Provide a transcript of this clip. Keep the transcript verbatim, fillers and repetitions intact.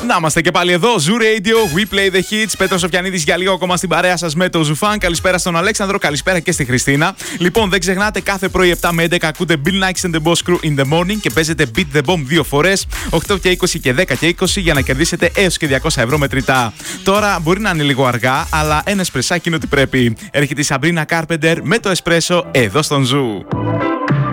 Να είμαστε και πάλι εδώ. Zoo Radio, We Play the Hits. Πέτρος Σοφιανίδης για λίγο ακόμα στην παρέα σας με το Ζουφάν. Καλησπέρα στον Αλέξανδρο, καλησπέρα και στη Χριστίνα. Λοιπόν, δεν ξεχνάτε, κάθε πρωί επτά με έντεκα ακούτε Bill Nikes and the Boss Crew in the morning και παίζετε Beat the Bomb δύο φορές, οκτώ και είκοσι και δέκα και είκοσι, για να κερδίσετε έως και διακόσια ευρώ μετρητά. Τώρα μπορεί να είναι λίγο αργά, αλλά ένα εσπρεσάκι είναι ότι πρέπει. Έρχεται η Σαμπρίνα Κάρπεντερ με το εσπρέσο εδώ στον Zoo.